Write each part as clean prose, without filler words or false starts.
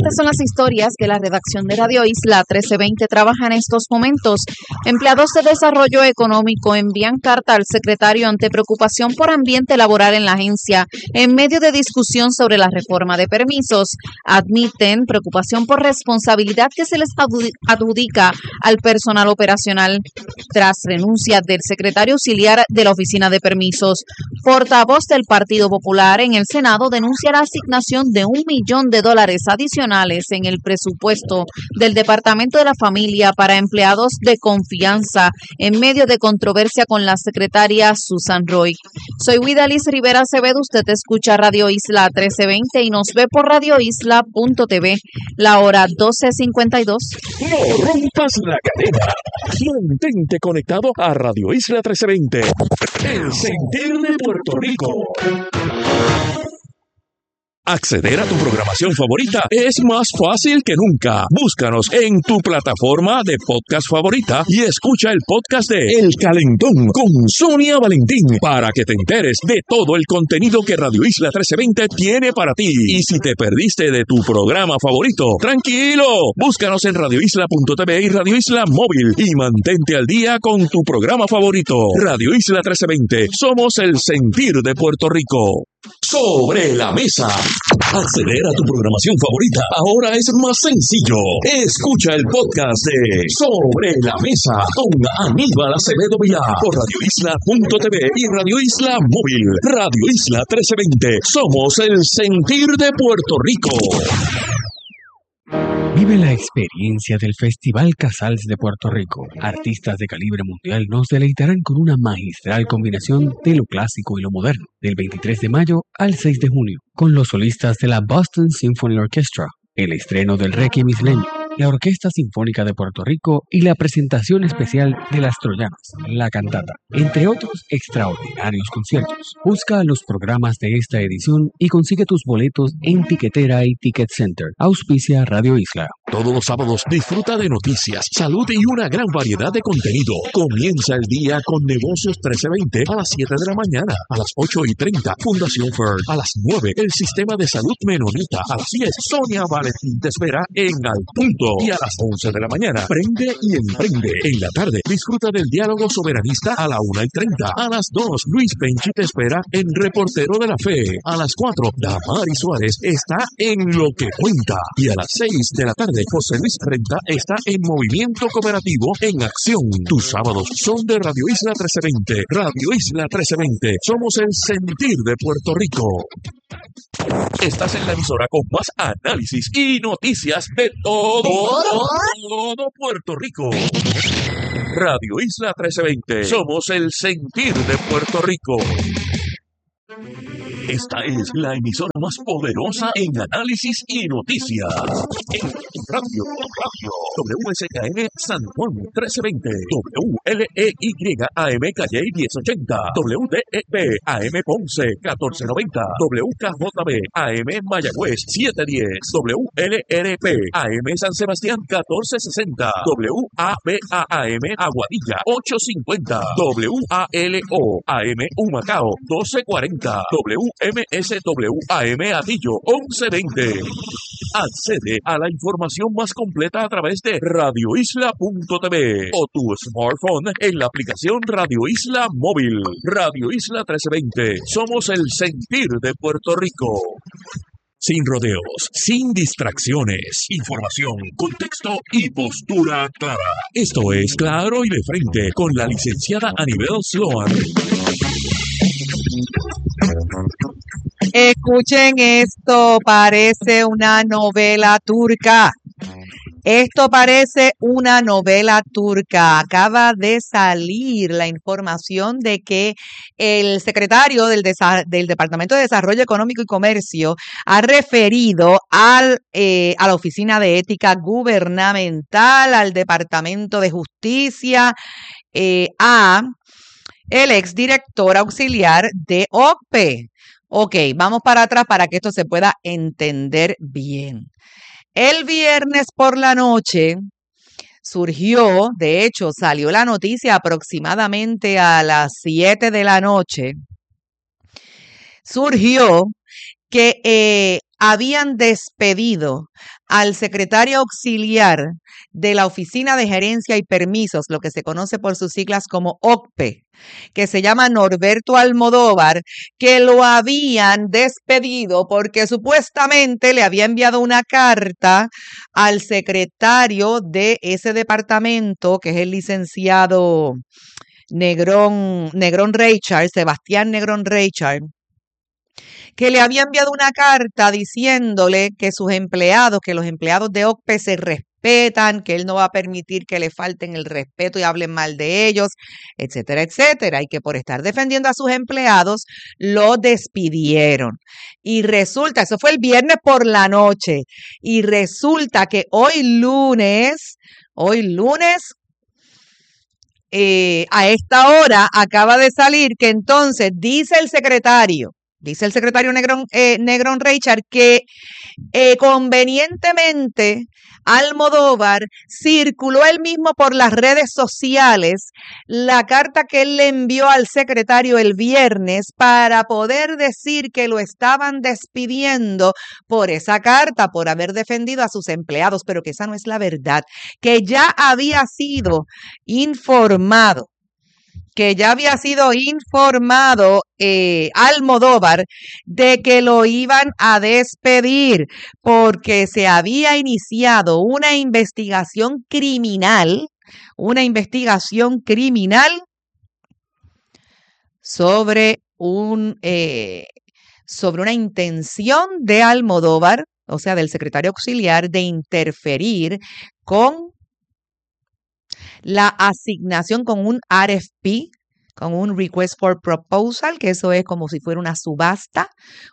Estas son las historias que la redacción de Radio Isla 1320 trabaja en estos momentos. Empleados de desarrollo económico envían carta al secretario ante preocupación por ambiente laboral en la agencia en medio de discusión sobre la reforma de permisos. Admiten preocupación por responsabilidad que se les adjudica al personal operacional tras renuncia del secretario auxiliar de la Oficina de Permisos. Portavoz del Partido Popular en el Senado denuncia la asignación de $1 millón adicionales en el presupuesto del Departamento de la Familia para empleados de confianza en medio de controversia con la secretaria Susan Roy. Soy Widalis Rivera Acevedo, usted escucha Radio Isla 1320 y nos ve por radioisla.tv, la hora 12:52. No rompas la cadena. Mantente conectado a Radio Isla 1320, el sentir de Puerto Rico. Acceder a tu programación favorita es más fácil que nunca. Búscanos en tu plataforma de podcast favorita y escucha el podcast de El Calentón con Sonia Valentín para que te enteres de todo el contenido que Radio Isla 1320 tiene para ti. Y si te perdiste de tu programa favorito, tranquilo, búscanos en radioisla.tv y Radio Isla Móvil y mantente al día con tu programa favorito. Radio Isla 1320, somos el sentir de Puerto Rico. Sobre la mesa. Acceder a tu programación favorita ahora es más sencillo. Escucha el podcast de Sobre la Mesa con Aníbal Acevedo Vilá por radioisla.tv y Radio Isla Móvil. Radio Isla 1320. Somos el sentir de Puerto Rico. Vive la experiencia del Festival Casals de Puerto Rico. Artistas de calibre mundial nos deleitarán con una magistral combinación de lo clásico y lo moderno, del 23 de mayo al 6 de junio, con los solistas de la Boston Symphony Orchestra, el estreno del Requiem isleño, la Orquesta Sinfónica de Puerto Rico y la presentación especial de Las Troyanas, la cantata, entre otros extraordinarios conciertos. Busca los programas de esta edición y consigue tus boletos en Tiquetera y Ticket Center. Auspicia Radio Isla. Todos los sábados disfruta de noticias, salud y una gran variedad de contenido. Comienza el día con Negocios 1320 a las 7 de la mañana, a las 8:30 Fundación Fern, a las 9 el Sistema de Salud Menonita, a las 10 Sonia Valentín te espera en Al Punto. Y a las 11 de la mañana, Prende y Emprende. En la tarde, disfruta del diálogo soberanista a la 1:30. A las 2, Luis Penchi te espera en Reportero de la Fe. A las 4, Damari Suárez está en Lo que Cuenta. Y a las 6 de la tarde, José Luis Renta está en Movimiento Cooperativo en Acción. Tus sábados son de Radio Isla 1320. Radio Isla 1320. Somos el sentir de Puerto Rico. Estás en la emisora con más análisis y noticias de todo Puerto Rico. Radio Isla 1320. Somos el sentir de Puerto Rico. Esta es la emisora más poderosa en análisis y noticias. En radio, WSKN San Juan 1320, WLEY AM Calle 1080, WDEP AM Ponce 1490, WKJB AM Mayagüez 710, WLRP AM San Sebastián 1460, WABA AM Aguadilla 850, WALO AM Humacao 1240, WMSWAM Atillo 1120. Accede a la información más completa a través de radioisla.tv o tu smartphone en la aplicación Radio Isla Móvil. Radio Isla 1320. Somos el sentir de Puerto Rico. Sin rodeos, sin distracciones, información, contexto y postura clara. Esto es Claro y de Frente con la licenciada Anibel Sloan. Escuchen esto, parece una novela turca. Esto parece una novela turca. Acaba de salir la información de que el secretario del Departamento de Desarrollo Económico y Comercio ha referido a la Oficina de Ética Gubernamental, al Departamento de Justicia, a el exdirector auxiliar de OCPE. Ok, vamos para atrás para que esto se pueda entender bien. El viernes por la noche surgió, de hecho salió la noticia aproximadamente a las 7 de la noche, surgió que habían despedido al secretario auxiliar de la Oficina de Gerencia y Permisos, lo que se conoce por sus siglas como OCPE, que se llama Norberto Almodóvar, que lo habían despedido porque supuestamente le había enviado una carta al secretario de ese departamento, que es el licenciado Negrón Reichard, Sebastián Negrón Reichard, que le había enviado una carta diciéndole que que los empleados de OCPE se respetan, que él no va a permitir que le falten el respeto y hablen mal de ellos, etcétera, etcétera, y que por estar defendiendo a sus empleados lo despidieron. Y resulta, eso fue el viernes por la noche, y resulta que hoy lunes, a esta hora acaba de salir que entonces dice el secretario Negrón Reichard que convenientemente Almodóvar circuló él mismo por las redes sociales la carta que él le envió al secretario el viernes para poder decir que lo estaban despidiendo por esa carta, por haber defendido a sus empleados, pero que esa no es la verdad, que ya había sido informado Almodóvar de que lo iban a despedir porque se había iniciado una investigación criminal sobre una intención de Almodóvar, o sea, del secretario auxiliar, de interferir con la asignación, con un RFP, con un Request for Proposal, que eso es como si fuera una subasta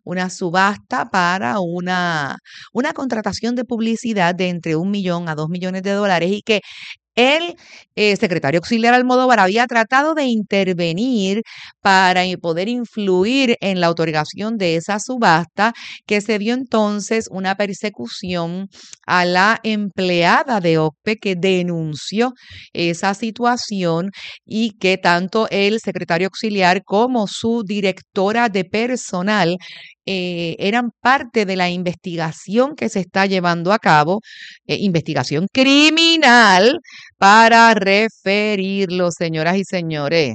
para una contratación de publicidad de entre $1 millón a $2 millones, y que el secretario auxiliar Almodóvar había tratado de intervenir para poder influir en la otorgación de esa subasta, que se dio entonces una persecución a la empleada de OCPE que denunció esa situación, y que tanto el secretario auxiliar como su directora de personal eran parte de la investigación que se está llevando a cabo, investigación criminal, para referirlo, señoras y señores.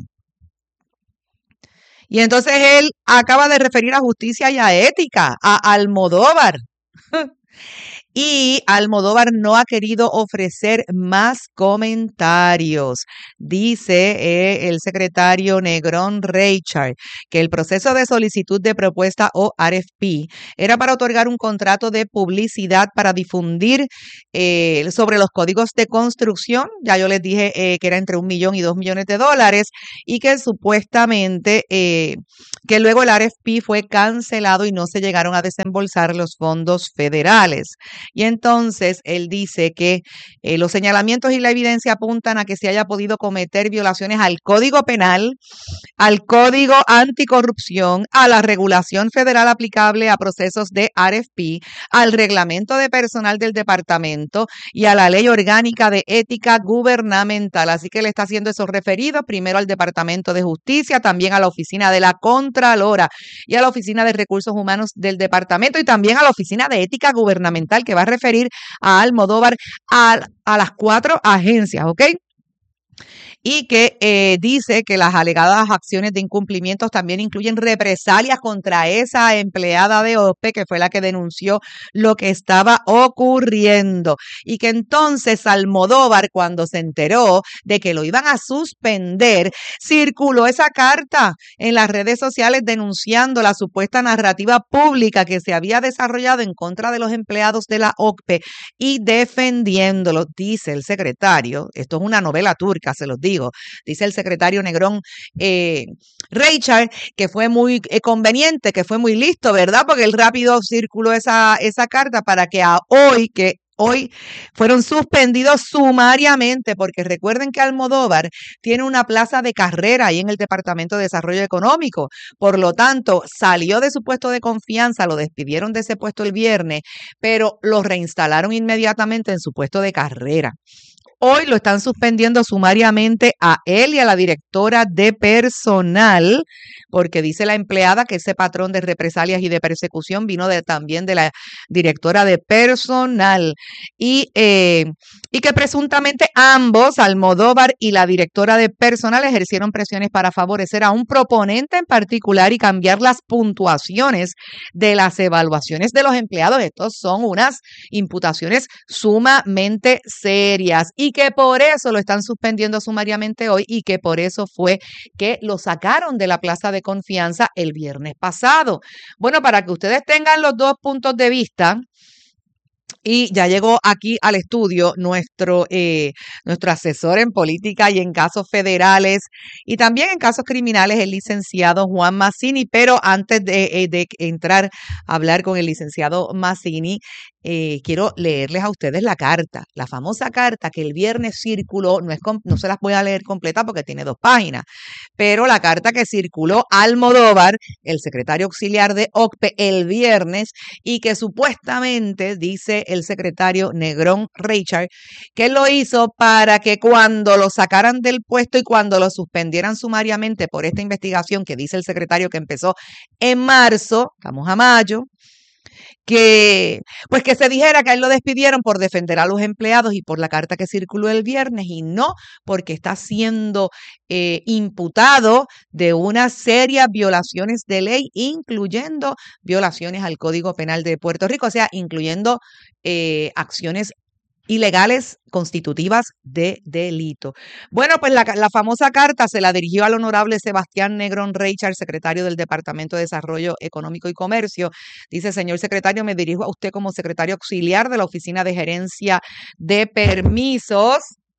Y entonces él acaba de referir a Justicia y a Ética, a Almodóvar. Y Almodóvar no ha querido ofrecer más comentarios. Dice el secretario Negrón Reichard que el proceso de solicitud de propuesta o RFP era para otorgar un contrato de publicidad para difundir sobre los códigos de construcción. Ya yo les dije que era entre $1 millón y $2 millones, y que supuestamente que luego el RFP fue cancelado y no se llegaron a desembolsar los fondos federales. Y entonces él dice que los señalamientos y la evidencia apuntan a que se haya podido cometer violaciones al Código Penal, al Código Anticorrupción, a la regulación federal aplicable a procesos de RFP, al reglamento de personal del departamento y a la ley orgánica de ética gubernamental. Así que le está haciendo esos referidos primero al Departamento de Justicia, también a la Oficina de la Contralora y a la Oficina de Recursos Humanos del departamento, y también a la Oficina de Ética Gubernamental, que va a referir a Almodóvar a las 4 agencias, ¿ok? Y que dice que las alegadas acciones de incumplimientos también incluyen represalias contra esa empleada de OCPE, que fue la que denunció lo que estaba ocurriendo, y que entonces Almodóvar, cuando se enteró de que lo iban a suspender, circuló esa carta en las redes sociales denunciando la supuesta narrativa pública que se había desarrollado en contra de los empleados de la OCPE y defendiéndolo. Dice el secretario, esto es una novela turca, se los digo, dice el secretario Negrón Reichard, que fue muy conveniente, que fue muy listo, ¿verdad? Porque él rápido circuló esa carta para que hoy fueron suspendidos sumariamente, porque recuerden que Almodóvar tiene una plaza de carrera ahí en el Departamento de Desarrollo Económico. Por lo tanto, salió de su puesto de confianza, lo despidieron de ese puesto el viernes, pero lo reinstalaron inmediatamente en su puesto de carrera. Hoy lo están suspendiendo sumariamente a él y a la directora de personal, porque dice la empleada que ese patrón de represalias y de persecución vino también de la directora de personal y que presuntamente ambos, Almodóvar y la directora de personal, ejercieron presiones para favorecer a un proponente en particular y cambiar las puntuaciones de las evaluaciones de los empleados. Estos son unas imputaciones sumamente serias y que por eso lo están suspendiendo sumariamente hoy y que por eso fue que lo sacaron de la plaza de confianza el viernes pasado. Bueno, para que ustedes tengan los dos puntos de vista, y ya llegó aquí al estudio nuestro asesor en política y en casos federales y también en casos criminales, el licenciado Juan Mazzini. Pero antes de entrar a hablar con el licenciado Mazzini, quiero leerles a ustedes la carta, la famosa carta que el viernes circuló. No se las voy a leer completa porque tiene 2 páginas, pero la carta que circuló Almodóvar, el secretario auxiliar de OCPE, el viernes, y que supuestamente dice el secretario Negrón Richard que lo hizo para que cuando lo sacaran del puesto y cuando lo suspendieran sumariamente por esta investigación que dice el secretario que empezó en marzo, estamos a mayo, que se dijera que a él lo despidieron por defender a los empleados y por la carta que circuló el viernes y no porque está siendo imputado de unas serias violaciones de ley, incluyendo violaciones al Código Penal de Puerto Rico, o sea, incluyendo acciones ilegales constitutivas de delito. Bueno, pues la famosa carta se la dirigió al honorable Sebastián Negrón Richard, secretario del Departamento de Desarrollo Económico y Comercio. Dice: señor secretario, me dirijo a usted como secretario auxiliar de la Oficina de Gerencia de Permisos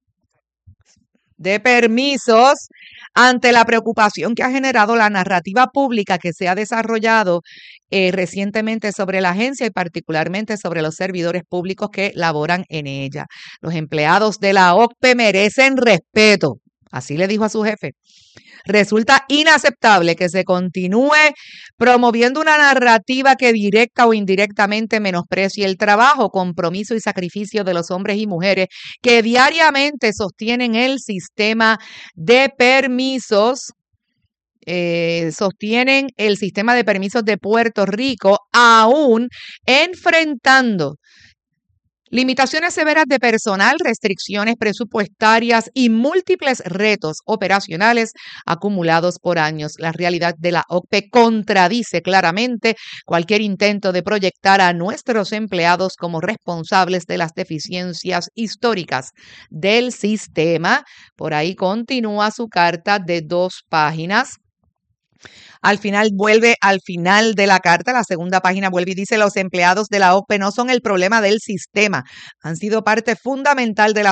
ante la preocupación que ha generado la narrativa pública que se ha desarrollado recientemente sobre la agencia y particularmente sobre los servidores públicos que laboran en ella. Los empleados de la OCPE merecen respeto, así le dijo a su jefe. Resulta inaceptable que se continúe promoviendo una narrativa que directa o indirectamente menosprecie el trabajo, compromiso y sacrificio de los hombres y mujeres que diariamente sostienen el sistema de permisos. Sostienen el sistema de permisos de Puerto Rico, aún enfrentando limitaciones severas de personal, restricciones presupuestarias y múltiples retos operacionales acumulados por años. La realidad de la OCPE contradice claramente cualquier intento de proyectar a nuestros empleados como responsables de las deficiencias históricas del sistema. Por ahí continúa su carta de 2 páginas. Al final de la carta, la segunda página vuelve y dice: los empleados de la OCPE no son el problema del sistema, han sido parte fundamental de la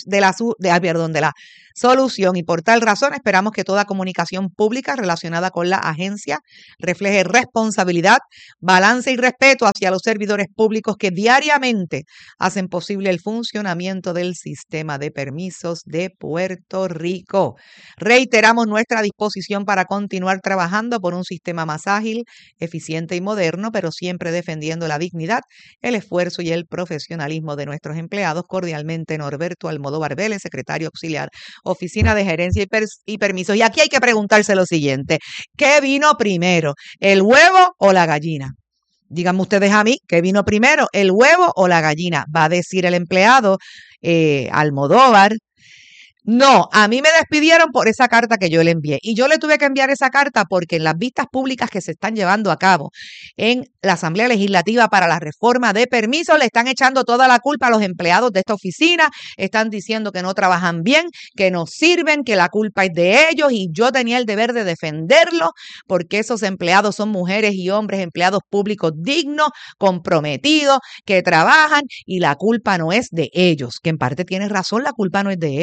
solución y por tal razón esperamos que toda comunicación pública relacionada con la agencia refleje responsabilidad, balance y respeto hacia los servidores públicos que diariamente hacen posible el funcionamiento del sistema de permisos de Puerto Rico. Reiteramos nuestra disposición para continuar trabajando por un sistema más ágil, eficiente y moderno, pero siempre defendiendo la dignidad, el esfuerzo y el profesionalismo de nuestros empleados. Cordialmente, Norberto Almodóvar Vélez, secretario auxiliar, Oficina de Gerencia y Permisos. Y aquí hay que preguntarse lo siguiente: ¿qué vino primero, el huevo o la gallina? Díganme ustedes a mí, ¿qué vino primero, el huevo o la gallina? Va a decir el empleado Almodóvar: no, a mí me despidieron por esa carta que yo le envié. Y yo le tuve que enviar esa carta porque en las vistas públicas que se están llevando a cabo en la Asamblea Legislativa para la reforma de permisos, le están echando toda la culpa a los empleados de esta oficina. Están diciendo que no trabajan bien, que no sirven, que la culpa es de ellos. Y yo tenía el deber de defenderlos porque esos empleados son mujeres y hombres, empleados públicos dignos, comprometidos, que trabajan y la culpa no es de ellos. Que en parte tiene razón, la culpa no es de ellos, eso lo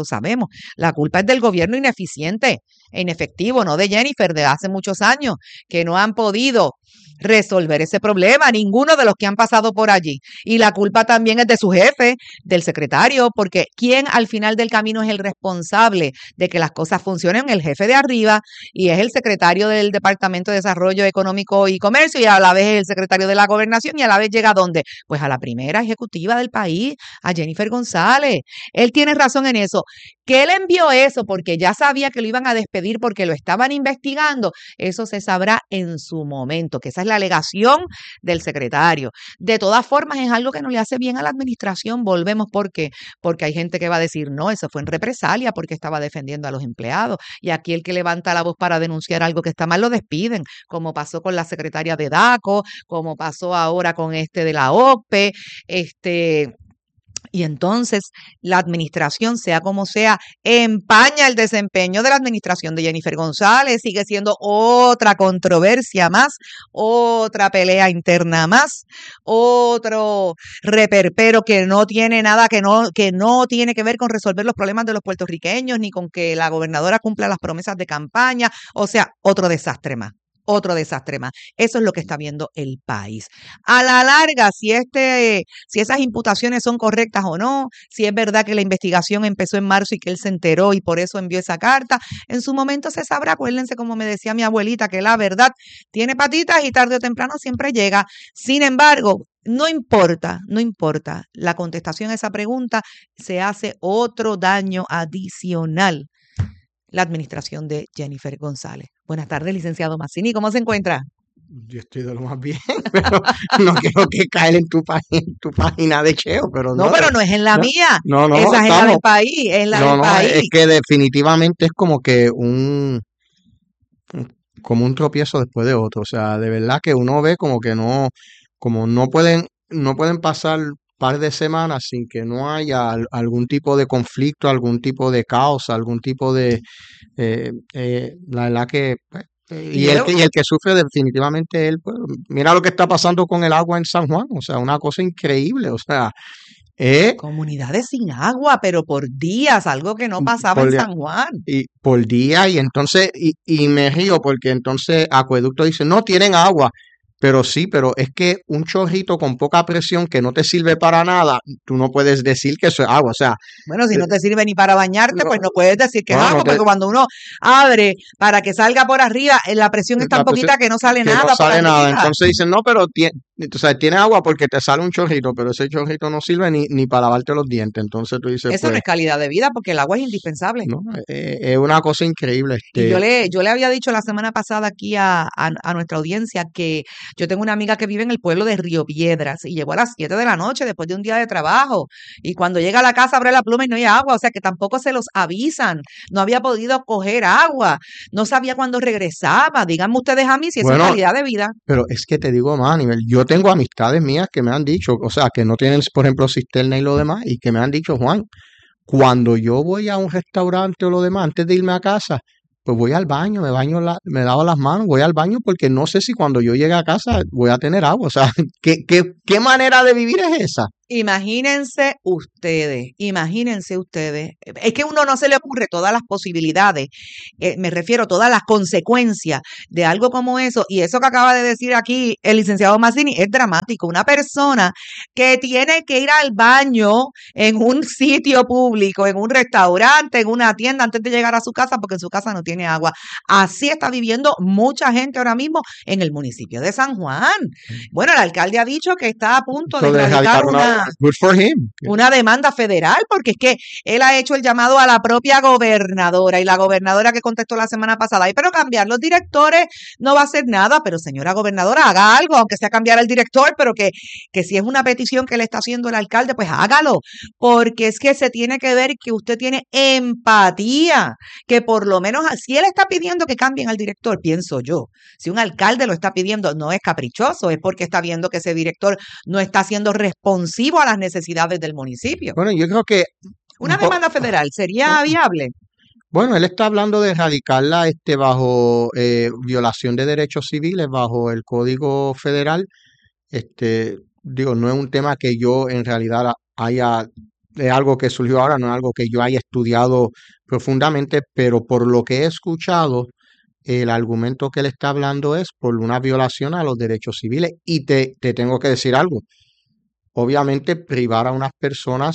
lo sabemos. La culpa es del gobierno ineficiente e inefectivo, no de Jennifer, de hace muchos años, que no han podido resolver ese problema, ninguno de los que han pasado por allí. Y la culpa también es de su jefe, del secretario, porque ¿quién al final del camino es el responsable de que las cosas funcionen? El jefe de arriba, y es el secretario del Departamento de Desarrollo Económico y Comercio, y a la vez el secretario de la Gobernación, y a la vez llega ¿a dónde? Pues a la primera ejecutiva del país, a Jennifer González. Él tiene razón en eso. Que él envió eso porque ya sabía que lo iban a despedir porque lo estaban investigando, eso se sabrá en su momento, que esa es la alegación del secretario. De todas formas, es algo que no le hace bien a la administración. Volvemos porque hay gente que va a decir, no, eso fue en represalia porque estaba defendiendo a los empleados. Y aquí el que levanta la voz para denunciar algo que está mal lo despiden, como pasó con la secretaria de DACO, como pasó ahora con de la OCPE, y entonces la administración, sea como sea, empaña el desempeño de la administración de Jennifer González, sigue siendo otra controversia más, otra pelea interna más, otro reperpero que no tiene nada, que no tiene que ver con resolver los problemas de los puertorriqueños, ni con que la gobernadora cumpla las promesas de campaña, o sea, otro desastre más. Otro desastre más. Eso es lo que está viendo el país. A la larga, si esas imputaciones son correctas o no, si es verdad que la investigación empezó en marzo y que él se enteró y por eso envió esa carta, en su momento se sabrá. Acuérdense, como me decía mi abuelita, que la verdad tiene patitas y tarde o temprano siempre llega. Sin embargo, no importa. La contestación a esa pregunta se hace otro daño adicional. La administración de Jennifer González. Buenas tardes, licenciado Mazzini. ¿Cómo se encuentra? Yo estoy de lo más bien, pero no quiero que caiga en tu página de Cheo, pero no. No, pero no es en la mía. No, esa es la del país, es la del país. Es que definitivamente es como que como un tropiezo después de otro. O sea, de verdad que uno ve como que no pueden pasar par de semanas sin que no haya algún tipo de conflicto, algún tipo de caos, algún tipo de la verdad que y el que sufre definitivamente él, pues, mira lo que está pasando con el agua en San Juan, o sea, una cosa increíble, o sea, comunidades sin agua, pero por días, algo que no pasaba en San Juan. Y por día, y entonces, y me río porque entonces Acueducto dice, no tienen agua. Pero sí, pero es que un chorrito con poca presión que no te sirve para nada, tú no puedes decir que eso es agua. O sea, bueno, si no te sirve ni para bañarte, pues no puedes decir que es agua, porque cuando uno abre para que salga por arriba, la presión es tan poquita que no sale nada. No sale nada. Entonces dicen, no, pero tiene agua porque te sale un chorrito, pero ese chorrito no sirve ni para lavarte los dientes. Entonces tú dices, eso no es calidad de vida, porque el agua es indispensable. No, es una cosa increíble. Y yo le había dicho la semana pasada aquí a nuestra audiencia que yo tengo una amiga que vive en el pueblo de Río Piedras y llegó a las 7 de la noche después de un día de trabajo, y cuando llega a la casa abre la pluma y no hay agua, o sea que tampoco se los avisan, no había podido coger agua, no sabía cuándo regresaba. Díganme ustedes a mí si eso es calidad de vida. Pero es que te digo más, a nivel, yo tengo amistades mías que me han dicho, o sea, que no tienen, por ejemplo, cisterna y lo demás, y que me han dicho, Juan, cuando yo voy a un restaurante o lo demás, antes de irme a casa, pues voy al baño, me lavo las manos, voy al baño porque no sé si cuando yo llegue a casa voy a tener agua. O sea, ¿qué manera de vivir es esa? Imagínense ustedes. Es que a uno no se le ocurre todas las posibilidades, me refiero a todas las consecuencias de algo como eso. Y eso que acaba de decir aquí el licenciado Mazzini es dramático. Una persona que tiene que ir al baño en un sitio público, en un restaurante, en una tienda, antes de llegar a su casa, porque en su casa no tiene agua. Así está viviendo mucha gente ahora mismo en el municipio de San Juan. Bueno, el alcalde ha dicho que está a punto de radicar una demanda federal, porque es que él ha hecho el llamado a la propia gobernadora, y la gobernadora que contestó la semana pasada, pero cambiar los directores no va a hacer nada. Pero señora gobernadora, haga algo, aunque sea cambiar el director, pero que si es una petición que le está haciendo el alcalde, pues hágalo, porque es que se tiene que ver que usted tiene empatía, que por lo menos si él está pidiendo que cambien al director, pienso yo, si un alcalde lo está pidiendo, no es caprichoso, es porque está viendo que ese director no está siendo responsivo a las necesidades del municipio. Bueno, yo creo que una demanda federal sería viable. Bueno, él está hablando de erradicarla bajo violación de derechos civiles, bajo el Código Federal. Digo, no es un tema que yo en realidad haya es algo que surgió ahora, no es algo que yo haya estudiado profundamente, pero por lo que he escuchado, el argumento que él está hablando es por una violación a los derechos civiles. Y te tengo que decir algo. Obviamente, privar a unas personas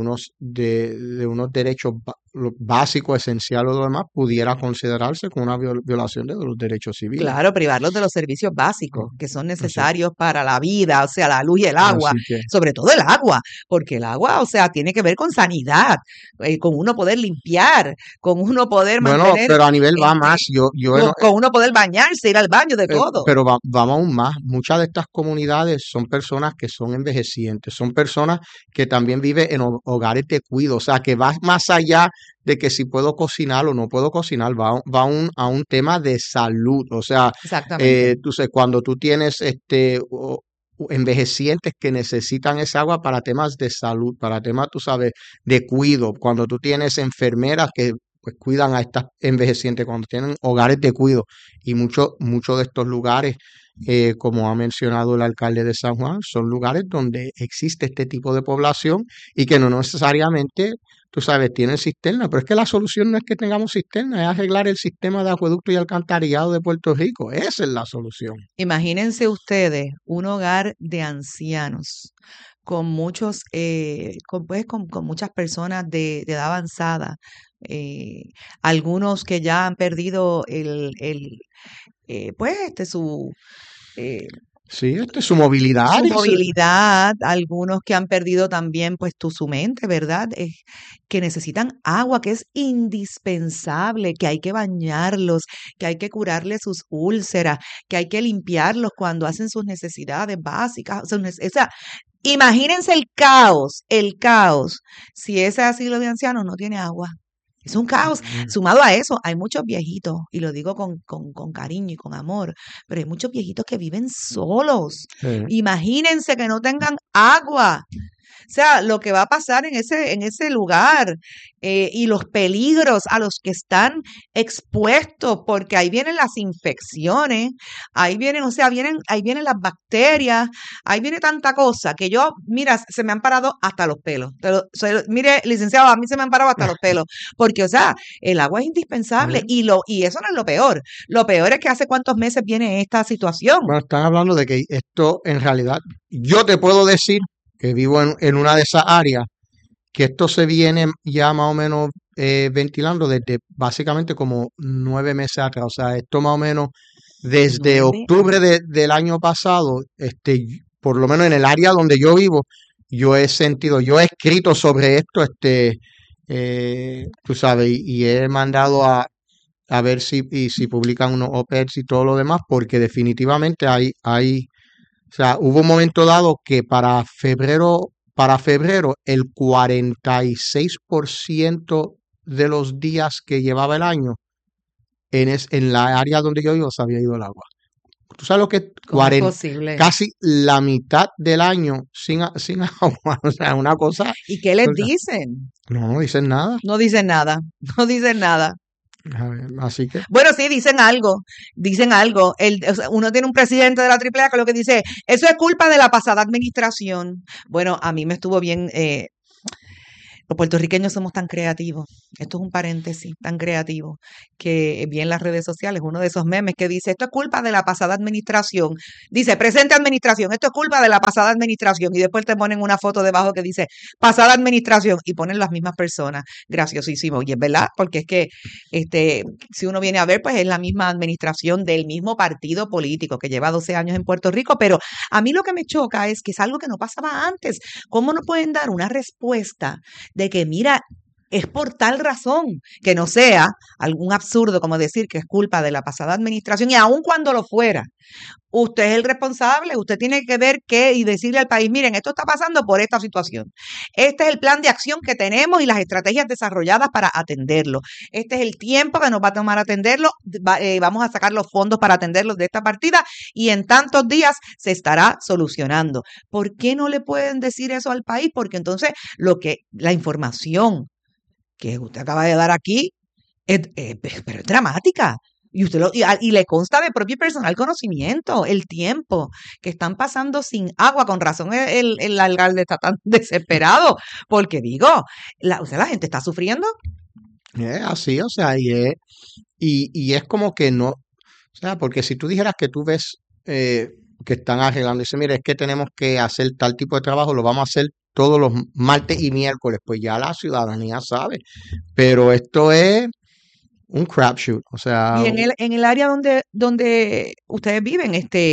de unos derechos básicos, esenciales o lo demás, pudiera considerarse como una violación de los derechos civiles. Claro, privarlos de los servicios básicos que son Así, necesarios para la vida, o sea, la luz y el agua, así que, sobre todo el agua, porque el agua, o sea, tiene que ver con sanidad, con uno poder limpiar, con uno poder bueno, mantener, pero a nivel va más, este, yo no, con uno poder bañarse, ir al baño, de todo. pero vamos aún más. Muchas de estas comunidades son personas que son envejecientes, son personas que también viven en hogares de cuidado, o sea, que va más allá de que si puedo cocinar o no puedo cocinar, va a un tema de salud. O sea, Exactamente. tú sabes, cuando tú tienes envejecientes que necesitan esa agua para temas de salud, para temas, tú sabes, de cuidado, cuando tú tienes enfermeras que pues cuidan a estas envejecientes, cuando tienen hogares de cuidado, y muchos de estos lugares, como ha mencionado el alcalde de San Juan, son lugares donde existe este tipo de población y que no necesariamente, tú sabes, tienen cisterna, pero es que la solución no es que tengamos cisterna, es arreglar el sistema de acueducto y alcantarillado de Puerto Rico. Esa es la solución. Imagínense ustedes un hogar de ancianos con muchos, con muchas personas de edad avanzada, eh, algunos que ya han perdido pues, eh, Sí, su movilidad. su movilidad, algunos que han perdido también, pues, su mente, ¿verdad? Que necesitan agua, que es indispensable, que hay que bañarlos, que hay que curarles sus úlceras, que hay que limpiarlos cuando hacen sus necesidades básicas. O sea, imagínense el caos, si ese asilo de ancianos no tiene agua. Es un caos. Sumado a eso, hay muchos viejitos, y lo digo con cariño y con amor, pero hay muchos viejitos que viven solos. Imagínense que no tengan agua. O sea, lo que va a pasar en ese lugar, y los peligros a los que están expuestos, porque ahí vienen las infecciones, ahí vienen, o sea, ahí vienen las bacterias, ahí viene tanta cosa que mira, se me han parado hasta los pelos. Mire, licenciado, a mí se me han parado hasta los pelos, porque, o sea, el agua es indispensable y eso no es lo peor. Lo peor es que hace cuántos meses viene esta situación. Bueno, están hablando de que esto en realidad, yo te puedo decir que vivo en una de esas áreas, que esto se viene ya más o menos ventilando desde básicamente como 9 meses atrás. O sea, esto más o menos desde 9 octubre del año pasado, por lo menos en el área donde yo vivo, yo he escrito sobre esto, tú sabes, y he mandado a ver si publican unos op-eds y todo lo demás, porque definitivamente o sea, hubo un momento dado que para febrero, el 46% de los días que llevaba el año, en la área donde yo vivo, se había ido el agua. ¿Tú sabes lo que es ¿Cómo es posible? casi la mitad del año sin agua? O sea, una cosa. ¿Y qué les dicen? No dicen nada. No dicen nada, no dicen nada. Así que. Bueno, sí, dicen algo. O sea, uno tiene un presidente de la AAA que lo que dice, eso es culpa de la pasada administración. Bueno, a mí me estuvo bien. Los puertorriqueños somos tan creativos. Esto es un paréntesis, tan creativo, que vi en las redes sociales uno de esos memes que dice, esto es culpa de la pasada administración. Dice, presente administración, esto es culpa de la pasada administración. Y después te ponen una foto debajo que dice, pasada administración, y ponen las mismas personas. Graciosísimo. Y es verdad, porque es que si uno viene a ver, pues es la misma administración del mismo partido político que lleva 12 años en Puerto Rico. Pero a mí lo que me choca es que es algo que no pasaba antes. ¿Cómo no pueden dar una respuesta de que, mira, es por tal razón, que no sea algún absurdo como decir que es culpa de la pasada administración, y aun cuando lo fuera, usted es el responsable, usted tiene que ver y decirle al país, miren, esto está pasando por esta situación. Este es el plan de acción que tenemos y las estrategias desarrolladas para atenderlo. Este es el tiempo que nos va a tomar atenderlo. Vamos a sacar los fondos para atenderlos de esta partida y en tantos días se estará solucionando. ¿Por qué no le pueden decir eso al país? Porque entonces la información que usted acaba de dar aquí pero es dramática. Y y le consta de propio y personal conocimiento el tiempo que están pasando sin agua. Con razón el alcalde está tan desesperado, porque digo, la gente está sufriendo. Es así, o sea, y es como que no, o sea, porque si tú dijeras que tú ves que están arreglando, dice, mire, es que tenemos que hacer tal tipo de trabajo, lo vamos a hacer todos los martes y miércoles, pues ya la ciudadanía sabe, pero esto es un crapshoot, o sea, Y en el área donde ustedes viven,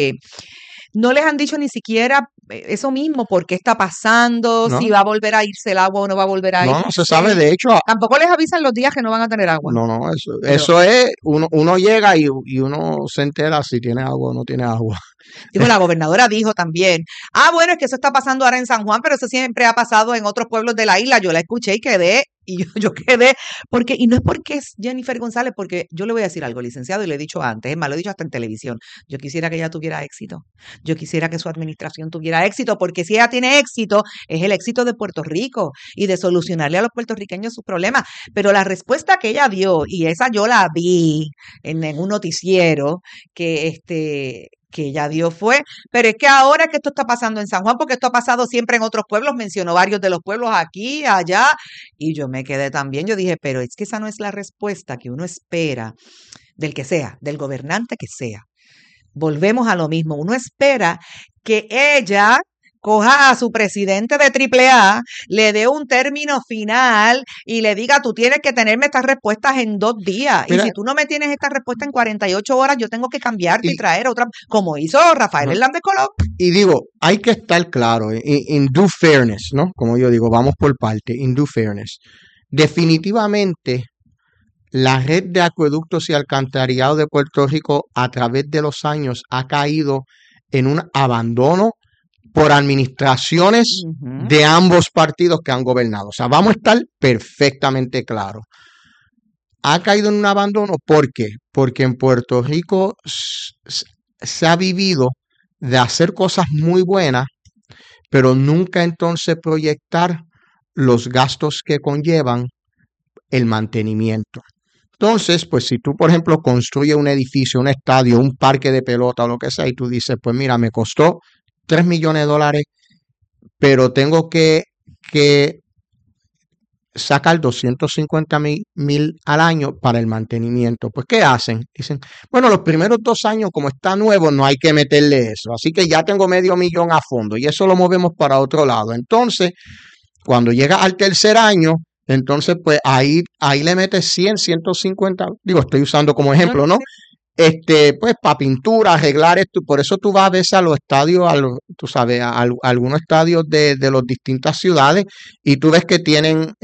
no les han dicho ni siquiera eso mismo, por qué está pasando, no, si va a volver a irse el agua o no va a volver a no se irse. sabe, de hecho, Tampoco les avisan los días que no van a tener agua. no, Pero eso es, uno llega y uno se entera si tiene agua o no tiene agua. digo, la gobernadora dijo también, bueno, es que eso está pasando ahora en San Juan, pero eso siempre ha pasado en otros pueblos de la isla. Yo la escuché y quedé, yo quedé, y no es porque es Jennifer González, porque yo le voy a decir algo, licenciado, y le he dicho antes, es más, lo he dicho hasta en televisión. Yo quisiera que ella tuviera éxito. Yo quisiera que su administración tuviera éxito, porque si ella tiene éxito, es el éxito de Puerto Rico y de solucionarle a los puertorriqueños sus problemas. Pero la respuesta que ella dio, y esa yo la vi en un noticiero que ella dio fue, pero es que ahora es que esto está pasando en San Juan, porque esto ha pasado siempre en otros pueblos, mencionó varios de los pueblos aquí, allá, y yo me quedé también, yo dije, pero es que esa no es la respuesta que uno espera del que sea, del gobernante que sea. Volvemos a lo mismo, uno espera que ella coja a su presidente de AAA, le dé un término final y le diga, tú tienes que tenerme estas respuestas en 2 días. Mira, Y si tú no me tienes esta respuesta en 48 horas, yo tengo que cambiarte y y, traer otra, como hizo Rafael ajá, Hernández Colón. y digo, hay que estar claro, in due fairness, ¿no? Como yo digo, vamos por parte, in due fairness. Definitivamente, la red de acueductos y alcantarillado de Puerto Rico a través de los años ha caído en un abandono por administraciones Ujú. de ambos partidos que han gobernado. O sea, vamos a estar perfectamente claros. Ha caído en un abandono, ¿por qué? Porque en Puerto Rico se ha vivido de hacer cosas muy buenas, pero nunca entonces proyectar los gastos que conllevan el mantenimiento. Entonces, pues si tú, por ejemplo, construyes un edificio, un estadio, un parque de pelota o lo que sea, y tú dices, pues mira, me costó $3 millones, pero tengo que sacar 250,000 al año para el mantenimiento. Pues, ¿qué hacen? Dicen, bueno, los primeros 2 años, como está nuevo, no hay que meterle eso. Así que ya tengo $500,000 a fondo y eso lo movemos para otro lado. Entonces, cuando llega al tercer año, entonces, pues ahí le metes 100, 150, digo, estoy usando como ejemplo, ¿no? Pues para pintura, arreglar esto, por eso tú vas a veces a los estadios, tú sabes, a algunos estadios de las distintas ciudades y tú ves que tienen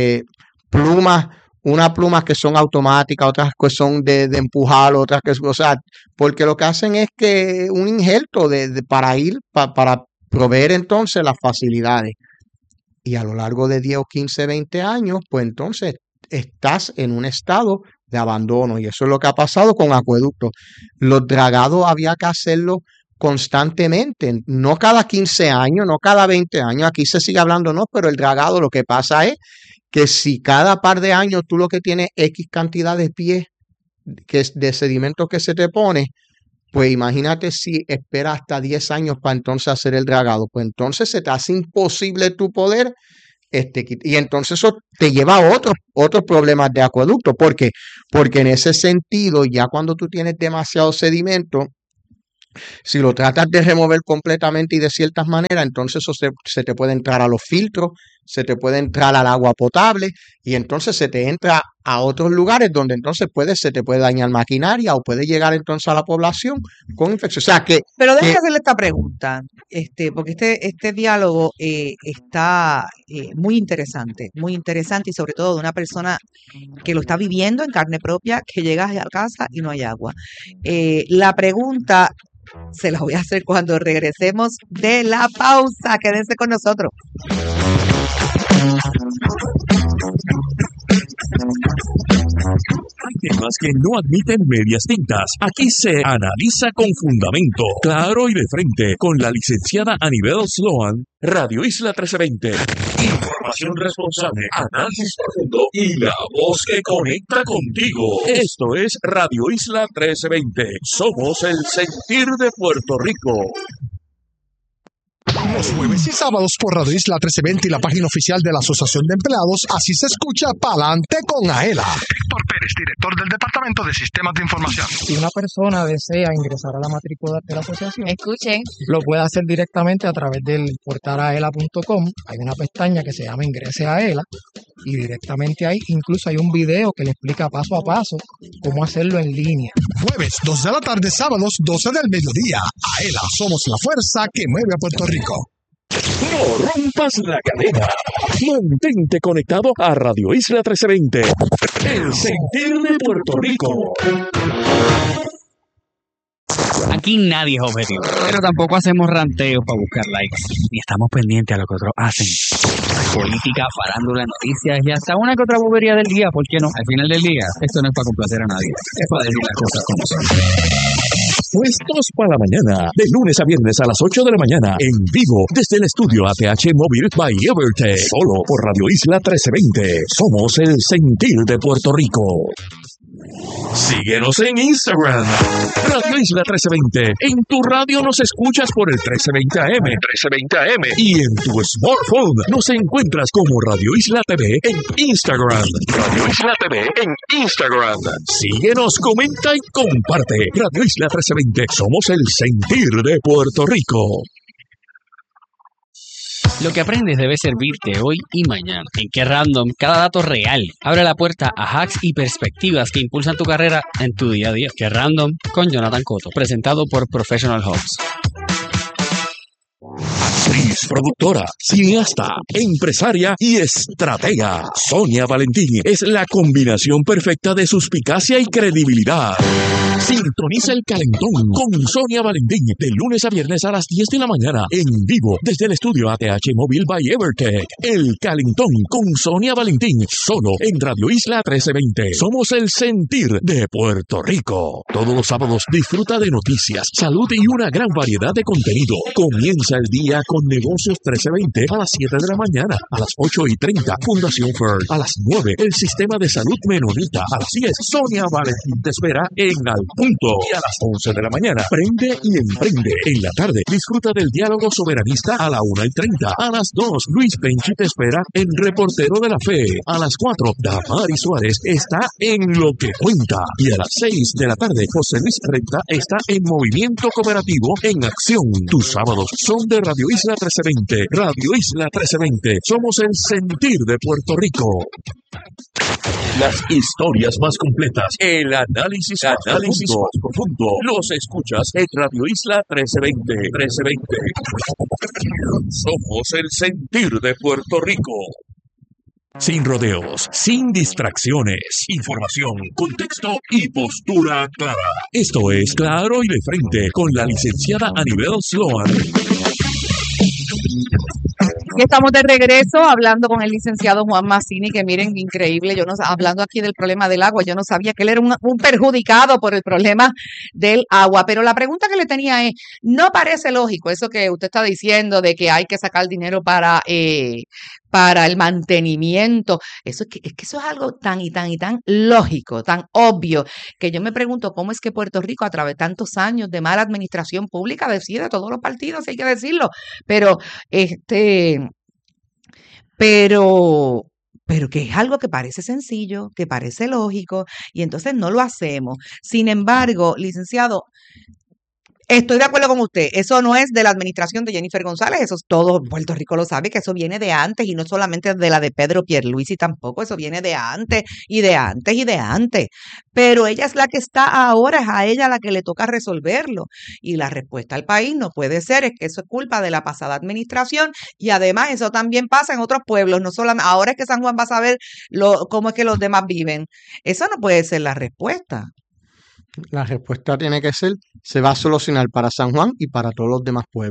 plumas, unas plumas que son automáticas, otras que son de empujar, otras que, o sea, porque lo que hacen es que un injerto para para proveer entonces las facilidades. Y a lo largo de 10 o 15, 20 años, pues entonces estás en un estado de abandono y eso es lo que ha pasado con acueductos. Los dragados había que hacerlo constantemente, no cada 15 años, no cada 20 años, aquí se sigue hablando, no, pero el dragado lo que pasa es que si cada par de años tú lo que tienes X cantidad de pies que es de sedimento que se te pone, pues imagínate si esperas hasta 10 años para entonces hacer el dragado, pues entonces se te hace imposible tu poder y entonces eso te lleva a otros problemas de acueducto. ¿Por qué? Porque en ese sentido, ya cuando tú tienes demasiado sedimento, si lo tratas de remover completamente y de ciertas maneras, entonces eso se te puede entrar a los filtros, se te puede entrar al agua potable y entonces se te entra a otros lugares donde entonces se te puede dañar maquinaria o puede llegar entonces a la población con infección. O sea que... Pero déjame hacerle esta pregunta, porque este diálogo está muy interesante y sobre todo de una persona que lo está viviendo en carne propia, que llega a casa y no hay agua. La pregunta se la voy a hacer cuando regresemos de la pausa. Quédense con nosotros. Hay temas que no admiten medias tintas. Aquí se analiza con fundamento, claro y de frente, con la licenciada Anibel Sloan, Radio Isla 1320. Información responsable, análisis profundo y la voz que conecta contigo. Esto es Radio Isla 1320. Somos el sentir de Puerto Rico. Los jueves y sábados por Radio Isla 1320 y la página oficial de la Asociación de Empleados, así se escucha Pa'lante con Aela. Héctor Pérez, director del Departamento de Sistemas de Información. Si una persona desea ingresar a la matrícula de la asociación, Escuchen. lo puede hacer directamente a través del portal aela.com. Hay una pestaña que se llama Ingrese a Aela y directamente ahí incluso hay un video que le explica paso a paso cómo hacerlo en línea. Jueves, 2 de la tarde, sábados, 12 del mediodía. Aela, somos la fuerza que mueve a Puerto Rico. No rompas la cadena. Mantente conectado a Radio Isla 1320. El sentir de Puerto Rico. Aquí nadie es objetivo, pero tampoco hacemos ranteos para buscar likes, ni estamos pendientes a lo que otros hacen. Política, farándula, noticias y hasta una que otra bobería del día, ¿por qué no? Al final del día, esto no es para complacer a nadie, es para decir las cosas como son. Puestos para la mañana, de lunes a viernes a las 8 de la mañana, en vivo, desde el estudio ATH Móvil by Evertech, solo por Radio Isla 1320. Somos el sentir de Puerto Rico. Síguenos en Instagram, Radio Isla 1320. En tu radio nos escuchas por el 1320 AM, y en tu smartphone nos encuentras como Radio Isla TV en Instagram. Radio Isla TV en Instagram. Síguenos, comenta y comparte. Radio Isla 1320. Somos el sentir de Puerto Rico. Lo que aprendes debe servirte hoy y mañana. En Qué Random, cada dato real abre la puerta a hacks y perspectivas que impulsan tu carrera en tu día a día. Qué Random con Jonathan Cotto, presentado por Professional Hubs. Actriz, productora, cineasta, empresaria y estratega. Sonia Valentín es la combinación perfecta de suspicacia y credibilidad. Sintoniza El Calentón con Sonia Valentín de lunes a viernes a las 10 de la mañana en vivo desde el estudio ATH Móvil by Evertech. El Calentón con Sonia Valentín solo en Radio Isla 1320. Somos el sentir de Puerto Rico. Todos los sábados disfruta de noticias, salud y una gran variedad de contenido. Comienza el día con Negocios 1320 a las 7 de la mañana, a las 8:30 Fundación Fern, a las 9 el Sistema de Salud Menonita, a las 10 Sonia Valentín te espera en Al Punto y a las 11 de la mañana Prende y Emprende. En la tarde disfruta del diálogo soberanista a la 1:30, a las 2 Luis Penchi te espera en Reportero de la Fe, a las 4 Damari Suárez está en Lo que Cuenta y a las 6 de la tarde José Luis Renta está en Movimiento Cooperativo en Acción. Tus sábados son de Radio Isla 1320. Radio Isla 1320. Somos el sentir de Puerto Rico. Las historias más completas, el análisis más profundo, los escuchas en Radio Isla 1320. Somos el sentir de Puerto Rico. Sin rodeos, sin distracciones, información, contexto y postura clara. Esto es Claro y de Frente con la licenciada Anibel Sloan. Y estamos de regreso hablando con el licenciado Juan Mazzini, que miren, increíble, hablando aquí del problema del agua, yo no sabía que él era un perjudicado por el problema del agua, pero la pregunta que le tenía es, ¿no parece lógico eso que usted está diciendo de que hay que sacar dinero para el mantenimiento? Eso es que eso es algo tan lógico, tan obvio, que yo me pregunto cómo es que Puerto Rico, a través de tantos años de mala administración pública, decide, todos los partidos, hay que decirlo, pero que es algo que parece sencillo, que parece lógico, y entonces no lo hacemos. Sin embargo, licenciado, estoy de acuerdo con usted, eso no es de la administración de Jennifer González, eso todo Puerto Rico lo sabe, que eso viene de antes, y no solamente de la de Pedro Pierluisi tampoco, eso viene de antes, y de antes, y de antes, pero ella es la que está ahora, es a ella la que le toca resolverlo, y la respuesta al país no puede ser, es que eso es culpa de la pasada administración, y además eso también pasa en otros pueblos, no solamente, ahora es que San Juan va a saber cómo es que los demás viven, eso no puede ser la respuesta. La respuesta tiene que ser, se va a solucionar para San Juan y para todos los demás pueblos.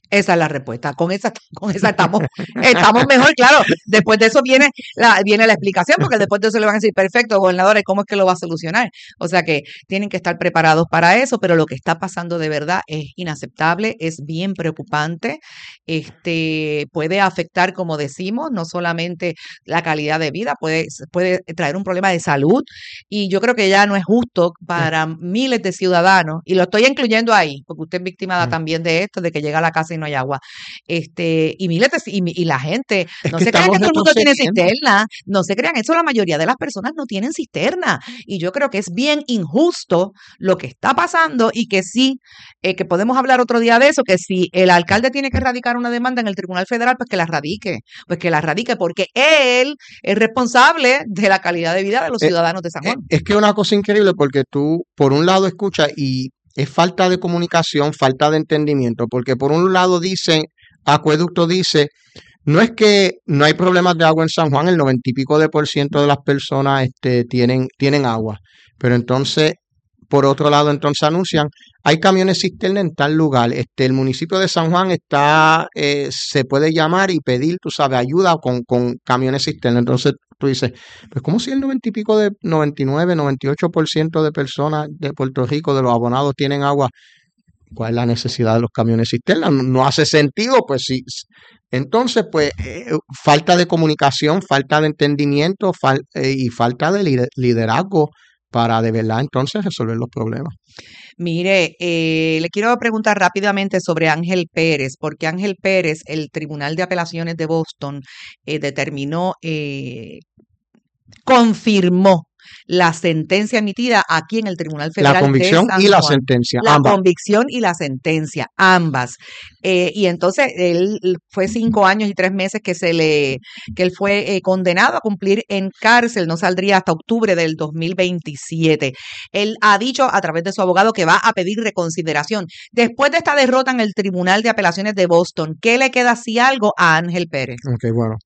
Esa es la respuesta. Con esa estamos mejor, claro. Después de eso viene la explicación, porque después de eso le van a decir, perfecto, gobernador, ¿y cómo es que lo va a solucionar? O sea que tienen que estar preparados para eso, pero lo que está pasando de verdad es inaceptable, es bien preocupante. Puede afectar, como decimos, no solamente la calidad de vida, puede traer un problema de salud, y yo creo que ya no es justo para miles de ciudadanos, y lo estoy incluyendo ahí, porque usted es víctima también de esto, de que llega a la casa y no hay agua. Y miles y la gente, Es no que se crean que estamos todo el mundo tiene retrocediendo. cisterna, no se crean eso, la mayoría de las personas no tienen cisterna, y yo creo que es bien injusto lo que está pasando, y que sí, que podemos hablar otro día de eso, que si el alcalde tiene que radicar una demanda en el Tribunal Federal, pues que la radique, porque él es responsable de la calidad de vida de los ciudadanos de San Juan. Es que es una cosa increíble porque tú, por un lado, escuchas y es falta de comunicación, falta de entendimiento, porque por un lado Acueducto dice, no es que no hay problemas de agua en San Juan, el 90% de las personas tienen agua, pero entonces, por otro lado, entonces anuncian, hay camiones cisterna en tal lugar, el municipio de San Juan se puede llamar y pedir, tú sabes, ayuda con camiones cisterna, entonces tú dices, pues ¿cómo si el 98% de personas de Puerto Rico, de los abonados, tienen agua? ¿Cuál es la necesidad de los camiones cisterna? No hace sentido, pues sí. Entonces, pues, falta de comunicación, falta de entendimiento y falta de liderazgo para de verdad entonces resolver los problemas. Mire, le quiero preguntar rápidamente sobre Ángel Pérez, porque Ángel Pérez, el Tribunal de Apelaciones de Boston, confirmó la sentencia emitida aquí en el Tribunal Federal La convicción de San y la Juan. sentencia, La ambas. convicción y la sentencia, ambas. Y entonces él fue 5 años y 3 meses que él fue condenado a cumplir en cárcel, no saldría hasta octubre del 2027. Él ha dicho a través de su abogado que va a pedir reconsideración. Después de esta derrota en el Tribunal de Apelaciones de Boston, ¿qué le queda si algo a Ángel Pérez? Ok, bueno.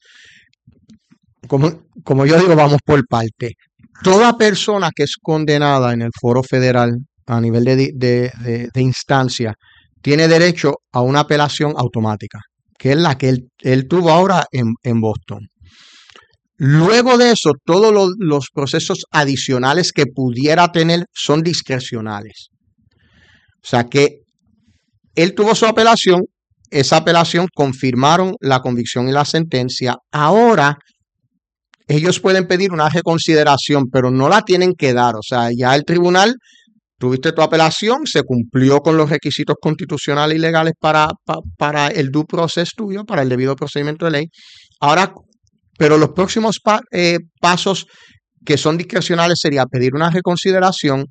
Como yo digo, vamos por parte. Toda persona que es condenada en el foro federal a nivel de instancia tiene derecho a una apelación automática, que es la que él tuvo ahora en Boston. Luego de eso, todos los procesos adicionales que pudiera tener son discrecionales. O sea que él tuvo su apelación, esa apelación confirmaron la convicción y la sentencia. Ahora ellos pueden pedir una reconsideración, pero no la tienen que dar. O sea, ya el tribunal, tuviste tu apelación, se cumplió con los requisitos constitucionales y legales para el due process tuyo, para el debido procedimiento de ley. Ahora, pero los próximos pasos que son discrecionales sería pedir una reconsideración.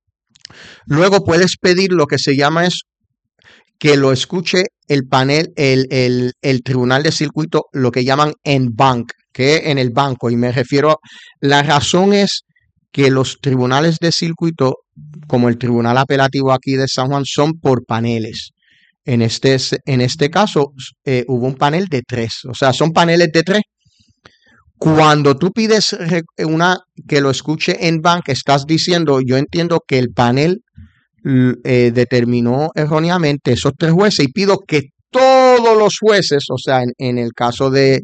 Luego puedes pedir lo que se llama es que lo escuche el panel, el tribunal de circuito, lo que llaman en banc, que en el banco, y me refiero, la razón es que los tribunales de circuito, como el tribunal apelativo aquí de San Juan, son por paneles. En este caso, hubo un panel de 3, o sea, son paneles de 3. Cuando tú pides que lo escuche en banc, estás diciendo, yo entiendo que el panel determinó erróneamente esos 3 jueces y pido que todos los jueces, o sea, en el caso del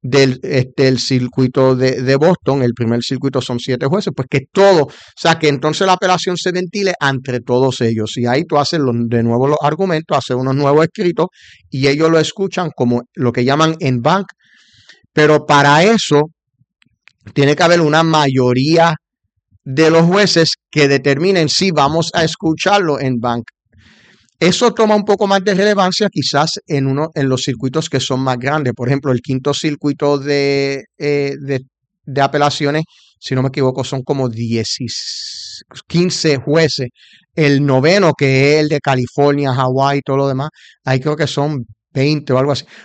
circuito de Boston, el primer circuito son 7 jueces, pues que todo, o sea, que entonces la apelación se ventile entre todos ellos. Y ahí tú haces de nuevo los argumentos, haces unos nuevos escritos y ellos lo escuchan como lo que llaman en banc. Pero para eso tiene que haber una mayoría de los jueces que determinen si vamos a escucharlo en banc. Eso toma un poco más de relevancia quizás en los circuitos que son más grandes. Por ejemplo, el quinto circuito de apelaciones, si no me equivoco, son como 15 jueces. El noveno, que es el de California, Hawái y todo lo demás, ahí creo que son 20 o algo así.